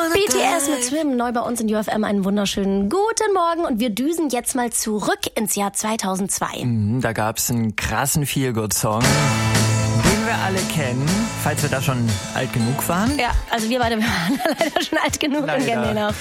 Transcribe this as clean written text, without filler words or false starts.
BTS mit Swim, neu bei uns in UFM. Einen wunderschönen guten Morgen und wir düsen jetzt mal zurück ins Jahr 2002. Da gab's einen krassen Feel-Good-Song, den wir alle kennen, falls wir da schon alt genug waren. Ja, also wir beide waren leider schon alt genug und kennen den auch.